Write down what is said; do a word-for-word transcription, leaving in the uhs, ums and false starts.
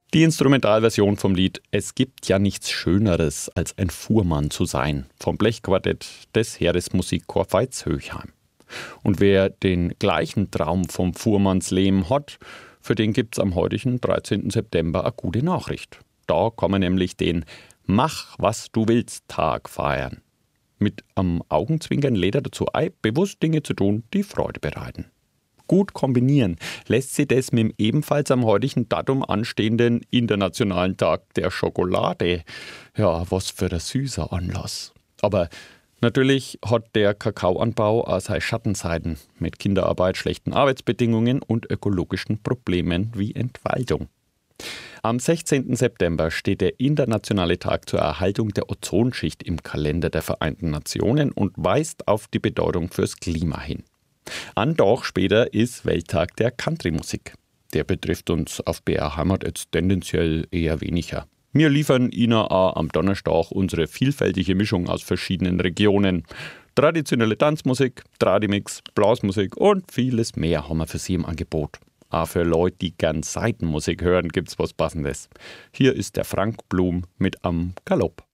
Die Instrumentalversion vom Lied »Es gibt ja nichts Schöneres, als ein Fuhrmann zu sein« vom Blechquartett des Heeresmusikchor Veitshöchheim. Und wer den gleichen Traum vom Fuhrmannsleben hat, für den gibt's am heutigen dreizehnten September eine gute Nachricht. Da kann man nämlich den »Mach, was du willst« Tag feiern. Mit am Augenzwinkern lädt er dazu ein, bewusst Dinge zu tun, die Freude bereiten. Gut kombinieren lässt sich das mit dem ebenfalls am heutigen Datum anstehenden Internationalen Tag der Schokolade. Ja, was für ein süßer Anlass. Aber natürlich hat der Kakaoanbau auch seine Schattenseiten mit Kinderarbeit, schlechten Arbeitsbedingungen und ökologischen Problemen wie Entwaldung. Am sechzehnten September steht der Internationale Tag zur Erhaltung der Ozonschicht im Kalender der Vereinten Nationen und weist auf die Bedeutung fürs Klima hin. Ein Tag später ist Welttag der Country-Musik. Der betrifft uns auf B R Heimat jetzt tendenziell eher weniger. Wir liefern Ihnen auch am Donnerstag unsere vielfältige Mischung aus verschiedenen Regionen. Traditionelle Tanzmusik, Tradimix, Blasmusik und vieles mehr haben wir für Sie im Angebot. Auch für Leute, die gern Seitenmusik hören, gibt's was Passendes. Hier ist der Frank Blum mit Am Galopp.